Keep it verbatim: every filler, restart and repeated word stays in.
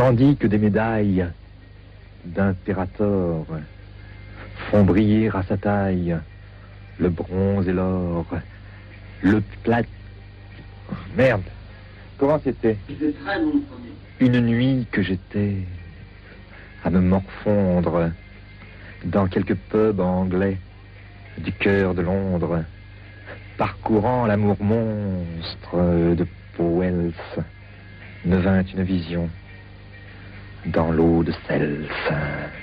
tandis que des médailles d'impérator font briller à sa taille le bronze et l'or, le plat... Merde, comment c'était? Une nuit que j'étais à me morfondre dans quelques pubs anglais du cœur de Londres, parcourant l'amour monstre de Powell, me vint une vision dans l'eau de Celse.